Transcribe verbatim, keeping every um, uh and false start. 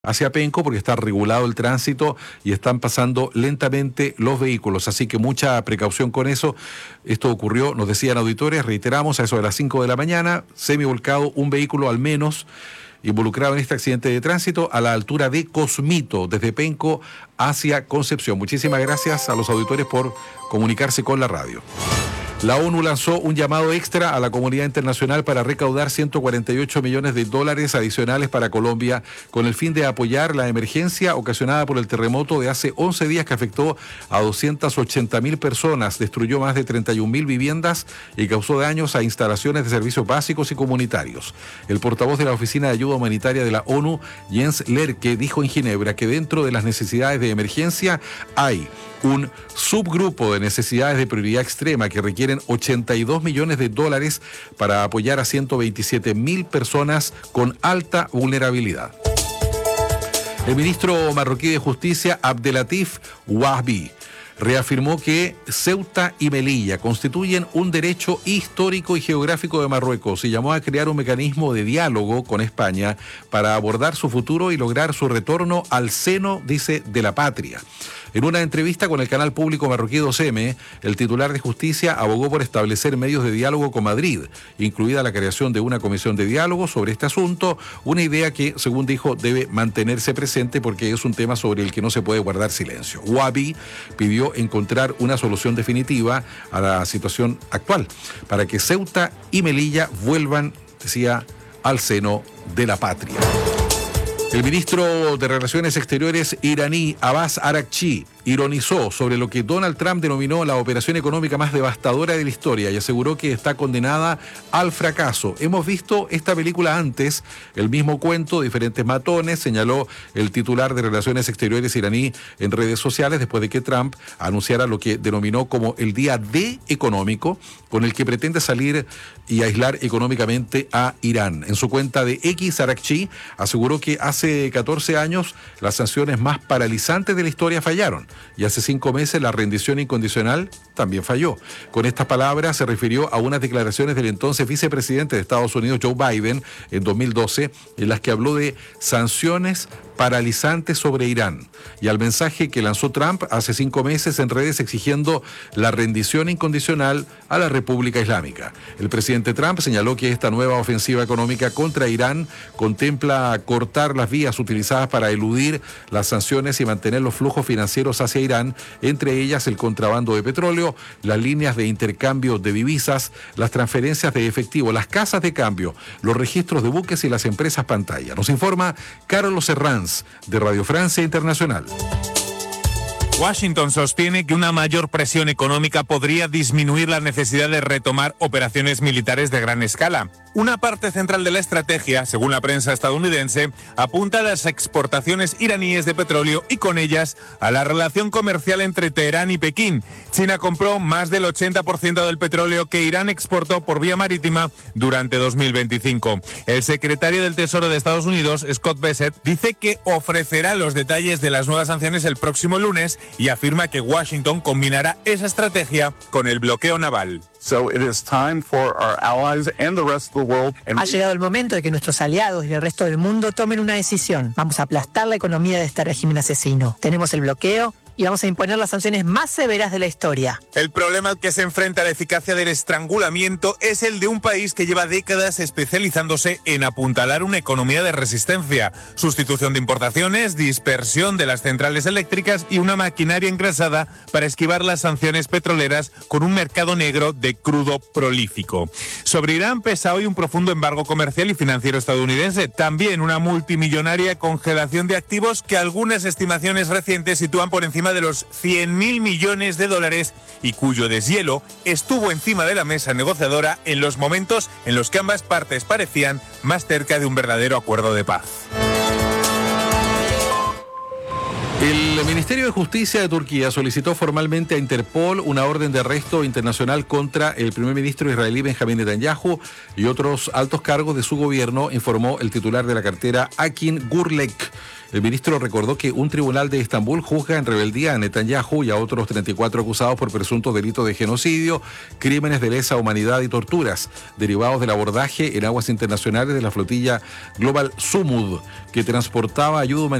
hacia Penco porque está regulado el tránsito y están pasando lentamente los vehículos, así que mucha precaución con eso. Esto ocurrió, nos decían auditores, reiteramos, a eso de las cinco de la mañana, semivolcado un vehículo al menos involucrado en este accidente de tránsito a la altura de Cosmito, desde Penco hacia Concepción. Muchísimas gracias a los auditores por comunicarse con la radio. La ONU lanzó un llamado extra a la comunidad internacional para recaudar ciento cuarenta y ocho millones de dólares adicionales para Colombia con el fin de apoyar la emergencia ocasionada por el terremoto de hace once días que afectó a doscientas ochenta mil personas, destruyó más de treinta y un mil viviendas y causó daños a instalaciones de servicios básicos y comunitarios. El portavoz de la Oficina de Ayuda Humanitaria de la ONU, Jens Lerke, dijo en Ginebra que dentro de las necesidades de emergencia hay un subgrupo de necesidades de prioridad extrema que requieren ochenta y dos millones de dólares para apoyar a ciento veintisiete mil personas con alta vulnerabilidad. El ministro marroquí de Justicia, Abdelatif Wahbi, reafirmó que Ceuta y Melilla constituyen un derecho histórico y geográfico de Marruecos y llamó a crear un mecanismo de diálogo con España para abordar su futuro y lograr su retorno al seno, dice, de la patria. En una entrevista con el canal público marroquí dos eme, el titular de Justicia abogó por establecer medios de diálogo con Madrid, incluida la creación de una comisión de diálogo sobre este asunto, una idea que, según dijo, debe mantenerse presente porque es un tema sobre el que no se puede guardar silencio. Wahbi pidió encontrar una solución definitiva a la situación actual para que Ceuta y Melilla vuelvan, decía, al seno de la patria. El ministro de Relaciones Exteriores iraní, Abbas Araghchi, ironizó sobre lo que Donald Trump denominó la operación económica más devastadora de la historia y aseguró que está condenada al fracaso. Hemos visto esta película antes, el mismo cuento, diferentes matones, señaló el titular de Relaciones Exteriores iraní en redes sociales después de que Trump anunciara lo que denominó como el día D económico, con el que pretende salir y aislar económicamente a Irán. En su cuenta de X, Araghchi aseguró que hace catorce años las sanciones más paralizantes de la historia fallaron. Y hace cinco meses la rendición incondicional también falló. Con estas palabras se refirió a unas declaraciones del entonces vicepresidente de Estados Unidos, Joe Biden, en dos mil doce, en las que habló de sanciones paralizantes sobre Irán y al mensaje que lanzó Trump hace cinco meses en redes exigiendo la rendición incondicional a la República Islámica. El presidente Trump señaló que esta nueva ofensiva económica contra Irán contempla cortar las vías utilizadas para eludir las sanciones y mantener los flujos financieros hacia Irán, entre ellas el contrabando de petróleo, las líneas de intercambio de divisas, las transferencias de efectivo, las casas de cambio, los registros de buques y las empresas pantalla. Nos informa Carlos Herranz, de Radio Francia Internacional. Washington sostiene que una mayor presión económica podría disminuir la necesidad de retomar operaciones militares de gran escala. Una parte central de la estrategia, según la prensa estadounidense, apunta a las exportaciones iraníes de petróleo y con ellas a la relación comercial entre Teherán y Pekín. China compró más del ochenta por ciento del petróleo que Irán exportó por vía marítima durante dos mil veinticinco. El secretario del Tesoro de Estados Unidos, Scott Bessent, dice que ofrecerá los detalles de las nuevas sanciones el próximo lunes y afirma que Washington combinará esa estrategia con el bloqueo naval. So it is time for our allies and the rest of the world. Ha llegado el momento de que nuestros aliados y el resto del mundo tomen una decisión. Vamos a aplastar la economía de este régimen asesino. Tenemos el bloqueo y vamos a imponer las sanciones más severas de la historia. El problema al que se enfrenta la eficacia del estrangulamiento es el de un país que lleva décadas especializándose en apuntalar una economía de resistencia, sustitución de importaciones, dispersión de las centrales eléctricas y una maquinaria engrasada para esquivar las sanciones petroleras con un mercado negro de crudo prolífico. Sobre Irán pesa hoy un profundo embargo comercial y financiero estadounidense, también una multimillonaria congelación de activos que algunas estimaciones recientes sitúan por encima de los cien mil millones de dólares y cuyo deshielo estuvo encima de la mesa negociadora en los momentos en los que ambas partes parecían más cerca de un verdadero acuerdo de paz. El Ministerio de Justicia de Turquía solicitó formalmente a Interpol una orden de arresto internacional contra el primer ministro israelí Benjamín Netanyahu y otros altos cargos de su gobierno, informó el titular de la cartera Akin Gurlek. El ministro recordó que un tribunal de Estambul juzga en rebeldía a Netanyahu y a otros treinta y cuatro acusados por presuntos delitos de genocidio, crímenes de lesa humanidad y torturas, derivados del abordaje en aguas internacionales de la flotilla Global Sumud, que transportaba ayuda humanitaria